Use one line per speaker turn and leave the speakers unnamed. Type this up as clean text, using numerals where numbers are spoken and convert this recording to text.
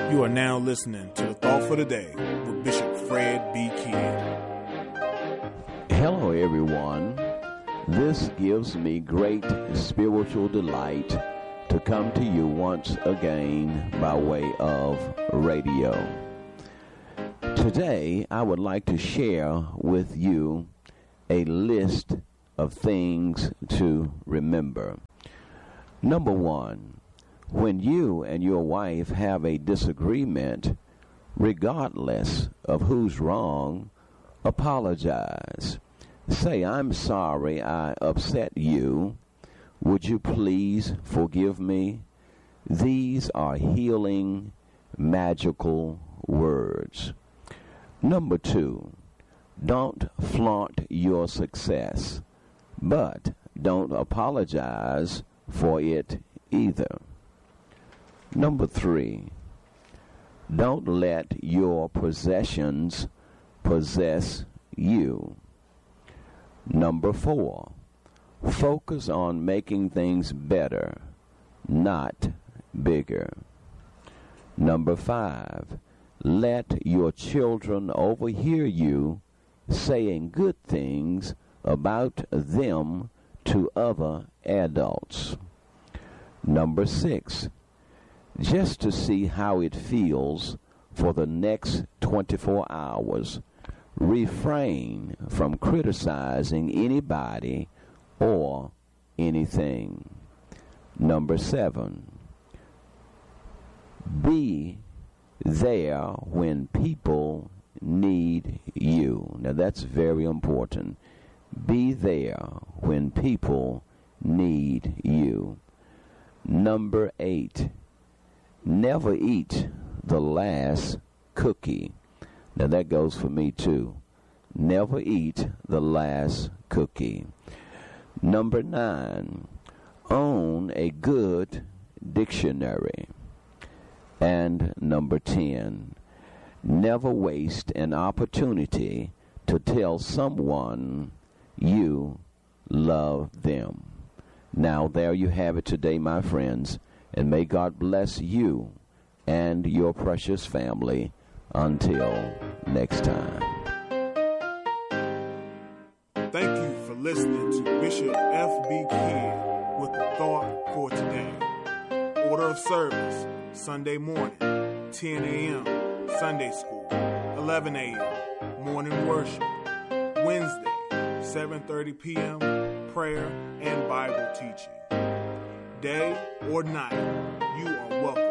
You are now listening to the Thought for the Day with Bishop Fred B. Kidd.
Hello, everyone. This gives me great spiritual delight to come to you once again by way of radio. Today, I would like to share with you a list of things to remember. Number one, when you and your wife have a disagreement, regardless of who's wrong, apologize. Say, I'm sorry I upset you. Would you please forgive me? These are healing, magical words. Number two, don't flaunt your success, but don't apologize for it either. Number three, don't let your possessions possess you. Number four, focus on making things better, not bigger. Number five, let your children overhear you saying good things about them to other adults. Number six, just to see how it feels for the next 24 hours, refrain from criticizing anybody or anything. Number seven, be there when people need you. Now that's very important. Be there when people need you. Number eight, never eat the last cookie. Now that goes for me too. Never eat the last cookie. Number nine, own a good dictionary. And number 10, never waste an opportunity to tell someone you love them. Now there you have it today, my friends, and may God bless you and your precious family until next time.
Thank you for listening to Bishop F.B. Kidd with the Thought for Today. Order of service, Sunday morning, 10 a.m., Sunday school, 11 a.m., morning worship. Wednesday, 7:30 p.m., prayer and Bible teaching. Day or night, you are welcome